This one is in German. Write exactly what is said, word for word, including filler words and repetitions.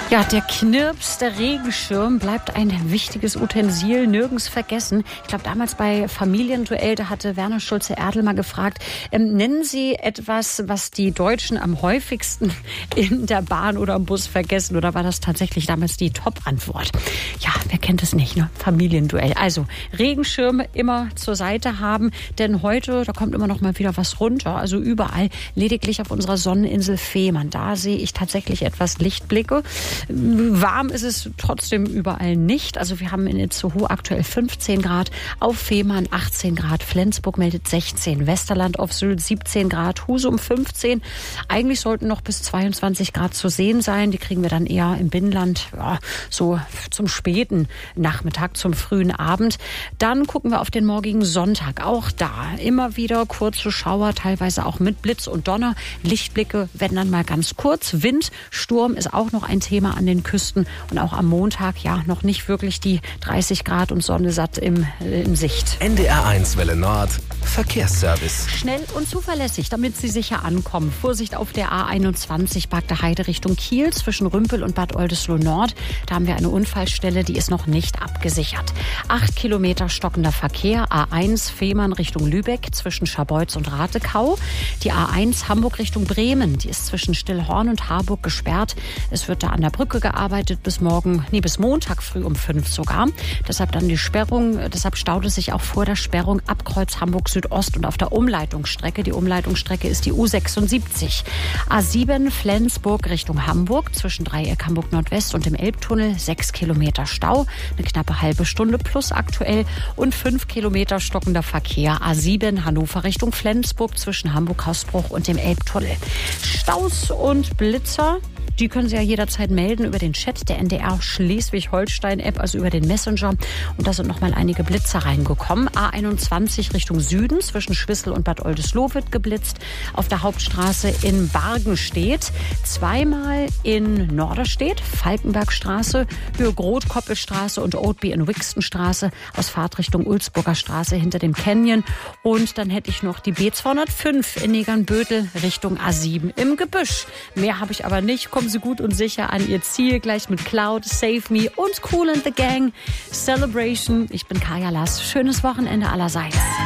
Ja, der Knirps, der Regenschirm bleibt ein wichtiges Utensil, nirgends vergessen. Ich glaube, damals bei Familienduell, da hatte Werner Schulze-Erdel mal gefragt, ähm, nennen Sie etwas, was die Deutschen am häufigsten in der Bahn oder im Bus vergessen? Oder war das tatsächlich damals die Top-Antwort? Ja, wer kennt es nicht, ne? Familienduell. Also Regenschirm immer zur Seite haben, denn heute, da kommt immer noch mal wieder was runter. Also überall, lediglich auf unserer Sonneninsel Fehmarn. Da sehe ich tatsächlich etwas Lichtblicke. Warm ist es trotzdem überall nicht. Also wir haben in Itzehoe aktuell fünfzehn Grad, auf Fehmarn achtzehn Grad, Flensburg meldet sechzehn, Westerland auf Sylt siebzehn Grad, Husum fünfzehn. Eigentlich sollten noch bis zweiundzwanzig Grad zu sehen sein. Die kriegen wir dann eher im Binnenland, ja, so zum späten Nachmittag, zum frühen Abend. Dann gucken wir auf den morgigen Sonntag. Auch da immer wieder kurze Schauer, teilweise auch mit Blitz und Donner. Lichtblicke werden dann mal ganz kurz. Wind, Sturm ist auch noch ein Thema an den Küsten und auch am Montag ja noch nicht wirklich die dreißig Grad und Sonne satt im, äh, in Sicht. N D R eins Welle Nord, Verkehrsservice. Schnell und zuverlässig, damit Sie sicher ankommen. Vorsicht auf der A einundzwanzig, Bagde Heide Richtung Kiel, zwischen Rümpel und Bad Oldesloe Nord. Da haben wir eine Unfallstelle, die ist noch nicht abgesichert. Acht Kilometer stockender Verkehr, A eins Fehmarn Richtung Lübeck, zwischen Scharbeutz und Ratekau. Die A eins Hamburg Richtung Bremen, die ist zwischen Stillhorn und Harburg gesperrt. Es wird da an der Brücke gearbeitet bis morgen, nee, bis Montag früh um fünf sogar. Deshalb dann die Sperrung, deshalb staut es sich auch vor der Sperrung ab Kreuz Hamburg Südost und auf der Umleitungsstrecke. Die Umleitungsstrecke ist die U sechsundsiebzig. A sieben Flensburg Richtung Hamburg, zwischen Dreieck Hamburg Nordwest und dem Elbtunnel, sechs Kilometer Stau, eine knappe halbe Stunde plus aktuell und fünf Kilometer stockender Verkehr. A sieben Hannover Richtung Flensburg, zwischen Hamburg-Hausbruch und dem Elbtunnel. Staus und Blitzer, die können Sie ja jederzeit melden über den Chat der N D R Schleswig-Holstein-App, also über den Messenger. Und da sind noch mal einige Blitzer reingekommen. A einundzwanzig Richtung Süden, zwischen Schwissel und Bad Oldesloe wird geblitzt. Auf der Hauptstraße in Bargenstedt. Zweimal in Norderstedt, Falkenbergstraße, Höhe Groth-Koppelstraße und Oatby in Wixtonstraße. Aus Fahrtrichtung Ulzburger Straße hinter dem Canyon. Und dann hätte ich noch die B zweihundertfünf in Negernbötel Richtung A sieben im Gebüsch. Mehr habe ich aber nicht. Kommen Sie gut und sicher an Ihr Ziel, gleich mit Cloud, Save Me und Kool and the Gang, Celebration. Ich bin Kaya Lass. Schönes Wochenende allerseits.